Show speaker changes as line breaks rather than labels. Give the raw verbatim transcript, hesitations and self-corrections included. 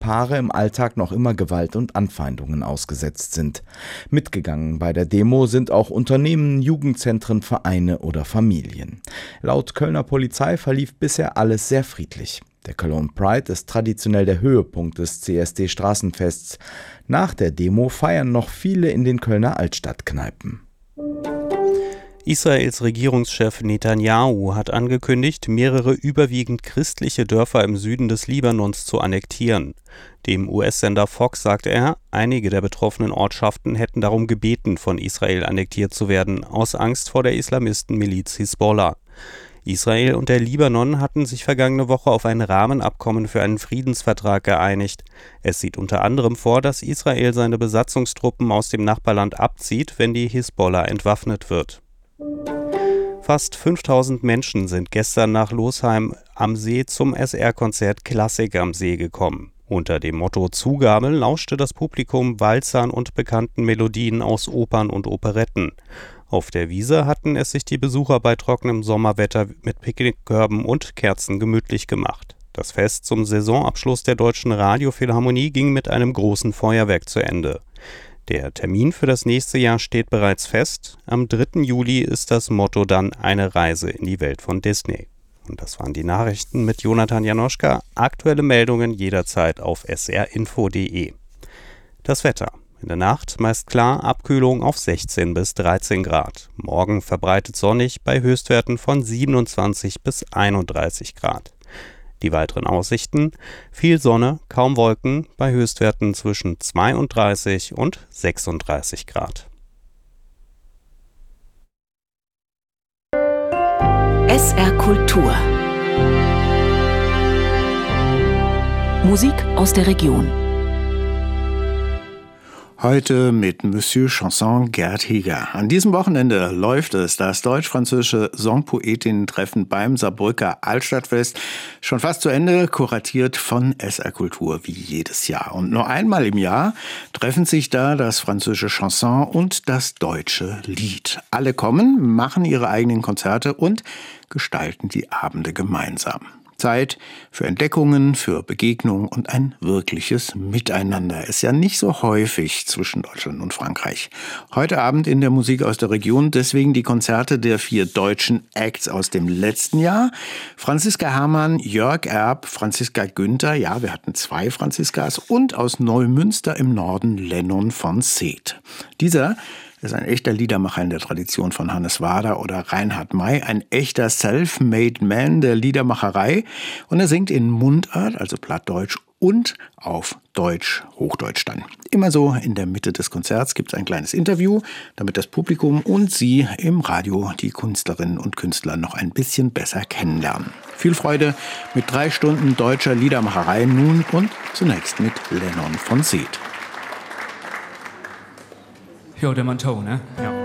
Paare im Alltag noch immer Gewalt und Anfeindungen ausgesetzt sind. Mitgegangen bei der Demo sind auch Unternehmen, Jugendzentren, Vereine oder Familien. Laut Kölner Polizei verlief bisher alles sehr friedlich. Der Cologne Pride ist traditionell der Höhepunkt des C S D-Straßenfests. Nach der Demo feiern noch viele in den Kölner Altstadtkneipen.
Israels Regierungschef Netanyahu hat angekündigt, mehrere überwiegend christliche Dörfer im Süden des Libanons zu annektieren. Dem U S-Sender Fox sagte er, einige der betroffenen Ortschaften hätten darum gebeten, von Israel annektiert zu werden, aus Angst vor der Islamistenmiliz Hisbollah. Israel und der Libanon hatten sich vergangene Woche auf ein Rahmenabkommen für einen Friedensvertrag geeinigt. Es sieht unter anderem vor, dass Israel seine Besatzungstruppen aus dem Nachbarland abzieht, wenn die Hisbollah entwaffnet wird. Fast fünftausend Menschen sind gestern nach Losheim am See zum S R-Konzert Klassik am See gekommen. Unter dem Motto Zugabe lauschte das Publikum Walzern und bekannten Melodien aus Opern und Operetten. Auf der Wiese hatten es sich die Besucher bei trockenem Sommerwetter mit Picknickkörben und Kerzen gemütlich gemacht. Das Fest zum Saisonabschluss der Deutschen Radiophilharmonie ging mit einem großen Feuerwerk zu Ende. Der Termin für das nächste Jahr steht bereits fest. Am dritten Juli ist das Motto dann eine Reise in die Welt von Disney. Und das waren die Nachrichten mit Jonathan Janoschka. Aktuelle Meldungen jederzeit auf s r info punkt d e. Das Wetter. In der Nacht meist klar, Abkühlung auf sechzehn bis dreizehn Grad. Morgen verbreitet sonnig bei Höchstwerten von siebenundzwanzig bis einunddreißig Grad. Die weiteren Aussichten: viel Sonne, kaum Wolken, bei Höchstwerten zwischen zweiunddreißig und sechsunddreißig Grad.
S R Kultur. Musik aus der Region.
Heute mit Monsieur Chanson Gerd Heger. An diesem Wochenende läuft es, das deutsch-französische Songpoetinnen-Treffen beim Saarbrücker Altstadtfest, schon fast zu Ende, kuratiert von S R Kultur wie jedes Jahr. Und nur einmal im Jahr treffen sich da das französische Chanson und das deutsche Lied. Alle kommen, machen ihre eigenen Konzerte und gestalten die Abende gemeinsam. Zeit für Entdeckungen, für Begegnungen und ein wirkliches Miteinander. Ist ja nicht so häufig zwischen Deutschland und Frankreich. Heute Abend in der Musik aus der Region deswegen die Konzerte der vier deutschen Acts aus dem letzten Jahr. Franziska Herrmann, Jörg Erb, Franziska Günther, ja, wir hatten zwei Franziskas, und aus Neumünster im Norden Lennon von Seth. Dieser ist ein echter Liedermacher in der Tradition von Hannes Wader oder Reinhard May, ein echter Self-Made Man der Liedermacherei. Und er singt in Mundart, also Plattdeutsch, und auf Deutsch, Hochdeutsch dann. Immer so in der Mitte des Konzerts gibt es ein kleines Interview, damit das Publikum und Sie im Radio die Künstlerinnen und Künstler noch ein bisschen besser kennenlernen. Viel Freude mit drei Stunden deutscher Liedermacherei nun und zunächst mit Lennon von Seth.
Ja, der Manteau, ne? Ja.